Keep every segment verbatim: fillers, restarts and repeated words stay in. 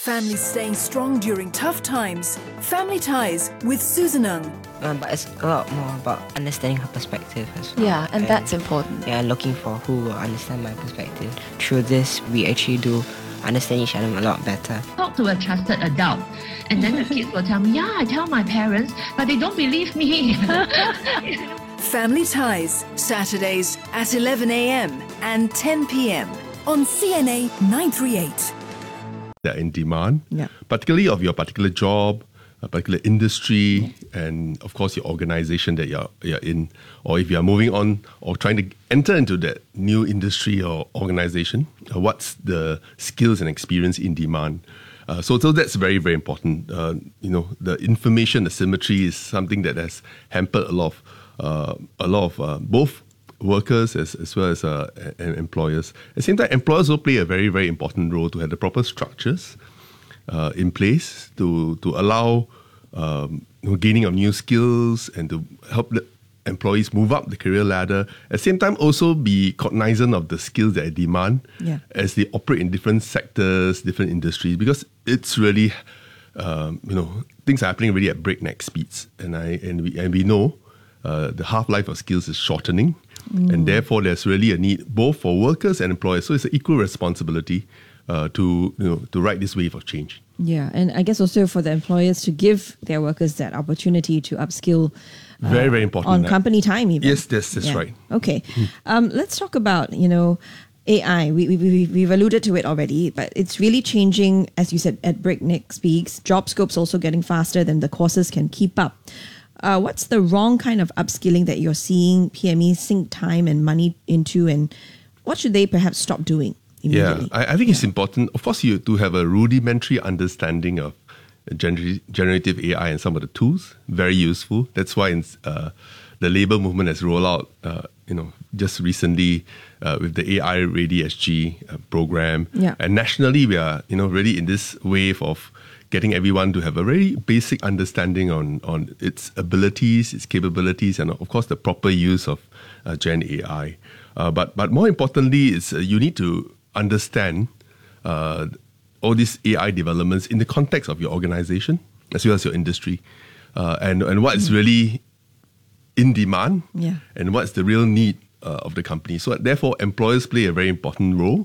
families staying strong during tough times. Family Ties with Susan Ng. Um, but it's a lot more about understanding her perspective as well. Yeah, and, and that's important. Yeah, looking for who will understand my perspective. Through this, we actually do understand each other a lot better. Talk to a trusted adult, and then the kids will tell me, yeah, I tell my parents, but they don't believe me. Family Ties, Saturdays at eleven a.m. and ten p.m. on C N A nine thirty-eight. They're in demand, Yeah. particularly of your particular job, a particular industry, and of course your organization that you're, you're in, or if you're moving on or trying to enter into that new industry or organization, uh, what's the skills and experience in demand? Uh, so, so that's very, very important. Uh, you know, the information asymmetry is something that has hampered a lot of, uh, a lot of uh, both workers as, as well as uh, and employers. At the same time, employers will play a very, very important role to have the proper structures uh, in place to to allow um, you know, gaining of new skills and to help the employees move up the career ladder. At the same time, also be cognizant of the skills that are demand Yeah. as they operate in different sectors, different industries, because it's really, um, you know, things are happening really at breakneck speeds, and I and we and we know uh, the half life of skills is shortening. And therefore, there's really a need both for workers and employers. So it's an equal responsibility uh, to you know to ride this wave of change. Yeah, and I guess also for the employers to give their workers that opportunity to upskill. uh, Very, very important. On That- company time, even. Yes, that's, that's Yeah. right. Okay, um, let's talk about you know A I. We we we we've alluded to it already, but it's really changing, as you said, at breakneck speeds. Job scope's also getting faster than the courses can keep up. Uh, what's the wrong kind of upskilling that you're seeing P M Es sink time and money into, and what should they perhaps stop doing Yeah, immediately? I, I think it's important, of course, you to have a rudimentary understanding of gener- generative A I and some of the tools. Very useful. That's why in, uh, the labour movement has rolled out, uh, you know, just recently uh, with the A I Ready S G uh, program. Yeah. And nationally, we are, you know, really in this wave of getting everyone to have a very basic understanding on, on its abilities, its capabilities, and of course the proper use of uh, Gen A I. Uh, but but more importantly, is uh, you need to understand uh, all these A I developments in the context of your organization as well as your industry, uh, and and what's really in demand, Yeah. and what's the real need uh, of the company. So therefore, employers play a very important role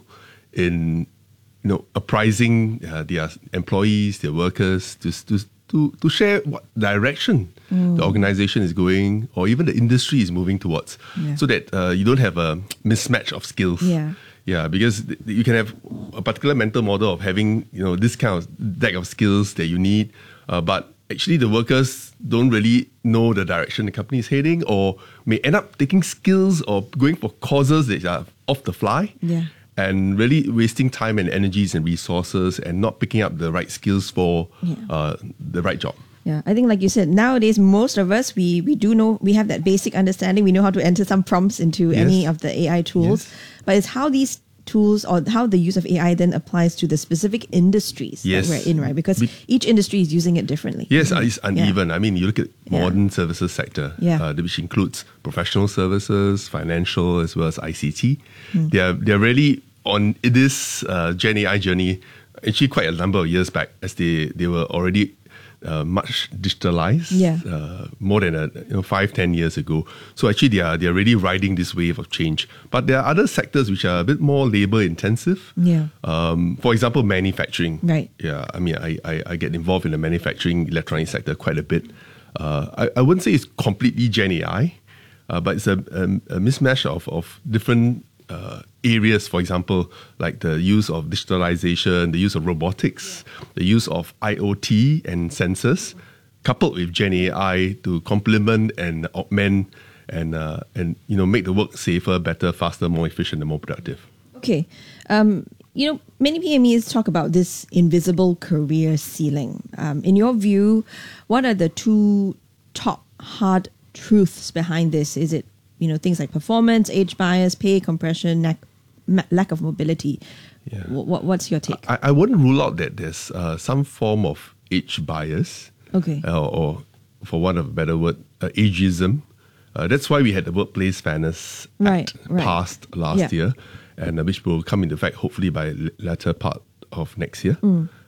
in you know, apprising uh, their employees, their workers, to, to, to, to share what direction the organization is going, or even the industry is moving towards, Yeah. so that uh, you don't have a mismatch of skills. Yeah. Yeah, because th- you can have a particular mental model of having, you know, this kind of deck of skills that you need, uh, but actually the workers don't really know the direction the company is heading, or may end up taking skills or going for courses that are off the fly. Yeah. And really wasting time and energies and resources and not picking up the right skills for Yeah. uh, the right job. Yeah, I think like you said, nowadays most of us we we do know we have that basic understanding. We know how to enter some prompts into Yes. any of the A I tools, Yes. but it's how these tools or how the use of A I then applies to the specific industries Yes. that we're in, right? Because Be- each industry is using it differently. Yes, Mhm. it's uneven. I mean, you look at Yeah. modern services sector, Yeah. uh, which includes professional services, financial, as well as I C T. Hmm. They are they're really on this uh, Gen A I journey actually quite a number of years back, as they, they were already uh, much digitalized, Yeah. uh, more than a, you know, five, ten years ago. So actually they are, they are really riding this wave of change. But there are other sectors which are a bit more labor intensive. Yeah. Um, for example, manufacturing. Right. Yeah, I mean, I, I, I get involved in the manufacturing electronic sector quite a bit. Uh, I, I wouldn't say it's completely Gen A I, uh, but it's a, a, a mismatch of, of different uh, areas, for example, like the use of digitalization, the use of robotics, the use of I O T and sensors, coupled with Gen A I to complement and augment and uh, and you know make the work safer, better, faster, more efficient, and more productive. Okay. Um, you know, many P M Es talk about this invisible career ceiling. Um, in your view, what are the two top hard truths behind this? Is it, you know, things like performance, age bias, pay compression, lack, ma- lack of mobility? Yeah. Wh- what, what's your take? I, I wouldn't rule out that there's uh, some form of age bias. Okay. Uh, or, for want of a better word, uh, ageism. Uh, that's why we had the Workplace Fairness Right, Act right. passed last Yeah. year, and uh, which will come into effect hopefully by l- latter part of next year. Mm.